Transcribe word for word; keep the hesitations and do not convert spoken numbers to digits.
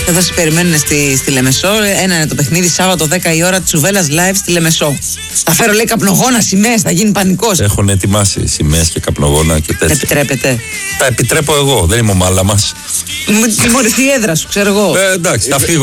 Εδώ σας περιμένουν στη, στη Λεμεσό. Ένα είναι το παιχνίδι Σάββατο δέκα η ώρα Τσουβέλλας live στη Λεμεσό. Θα φέρω λέει καπνογόνα, σημαίες, θα γίνει πανικός. Έχουν ετοιμάσει σημαίες και καπνογόνα και τέτοια. Επιτρέπετε? Τα επιτρέπω εγώ, δεν είμαι ο μάλα μας. Μου τιμωρηθεί η έδρα σου, ξέρω εγώ. Ε, εντάξει, θα φύγω.